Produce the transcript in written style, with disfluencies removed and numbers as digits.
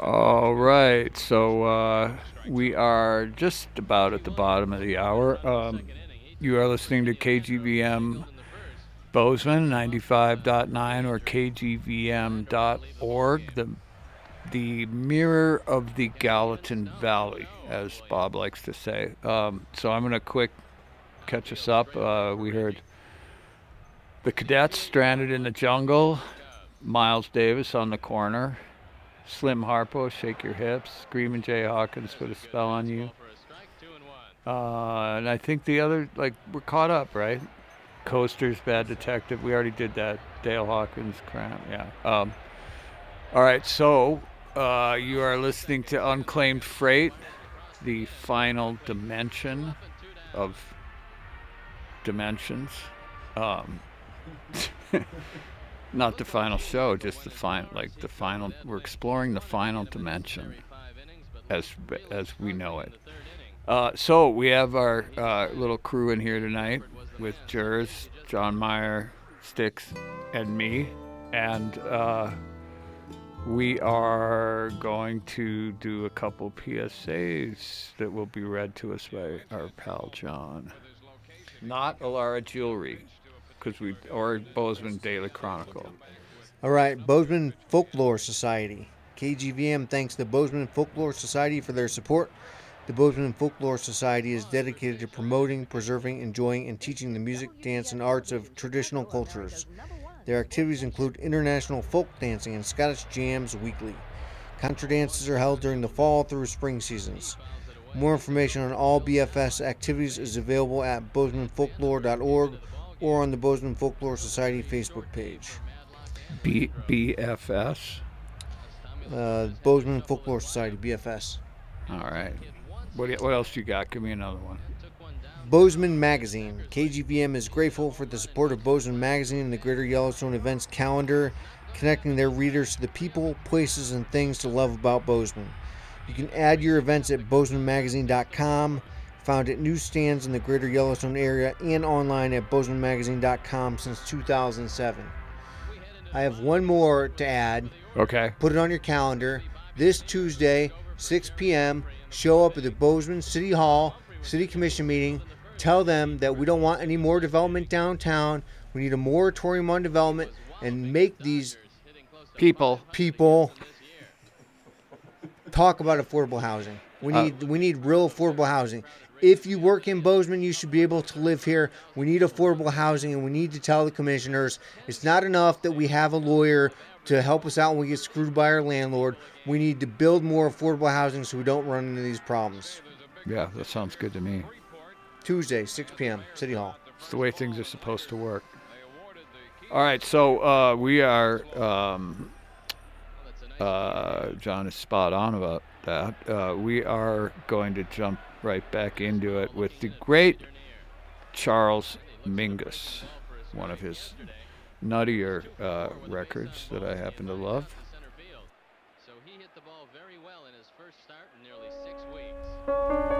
All right, so we are just about at the bottom of the hour. You are listening to KGVM Bozeman 95.9 or KGVM.org, the mirror of the Gallatin Valley, as Bob likes to say. So I'm going to quick catch us up. We heard the Cadets stranded in the jungle, Miles Davis on the corner, Slim Harpo, Shake Your Hips, Screaming Jay Hawkins put a spell on you. And I think the other, like, we're caught up, right? Coasters, Bad Detective. We already did that. Dale Hawkins, Cramp. Yeah. All right. So you are listening to Unclaimed Freight, the final dimension of dimensions. Um, not the final show, just the final. We're exploring the final dimension as we know it. So we have our little crew in here tonight with Jers, John Meyer, Sticks, and me, and we are going to do a couple PSAs that will be read to us by our pal John. Not Alara Jewelry, or Bozeman Daily Chronicle. All right, Bozeman Folklore Society. KGVM thanks the Bozeman Folklore Society for their support. The Bozeman Folklore Society is dedicated to promoting, preserving, enjoying, and teaching the music, dance, and arts of traditional cultures. Their activities include international folk dancing and Scottish jams weekly. Contra dances are held during the fall through spring seasons. More information on all BFS activities is available at bozemanfolklore.org or on the Bozeman Folklore Society Facebook page. BFS? Bozeman Folklore Society, BFS. All right. What else you got? Give me another one. Bozeman Magazine. KGVM is grateful for the support of Bozeman Magazine and the Greater Yellowstone Events calendar, connecting their readers to the people, places, and things to love about Bozeman. You can add your events at bozemanmagazine.com, found at newsstands in the Greater Yellowstone area, and online at bozemanmagazine.com since 2007. I have one more to add. Okay. Put it on your calendar. This Tuesday, 6 p.m., show up at the Bozeman City Hall City Commission meeting. Tell them that we don't want any more development downtown. We need a moratorium on development and make these people talk about affordable housing. We need real affordable housing. If you work in Bozeman, you should be able to live here. We need affordable housing, and we need to tell the commissioners it's not enough that we have a lawyer to help us out when we get screwed by our landlord. We need to build more affordable housing so we don't run into these problems. Yeah, that sounds good to me. Tuesday, 6 p.m., City Hall. It's the way things are supposed to work. All right, so we are... John is spot on about that. We are going to jump right back into it with the great Charles Mingus, one of his nuttier records that I happen to love. So he hit the ball very well in his first start in nearly 6 weeks.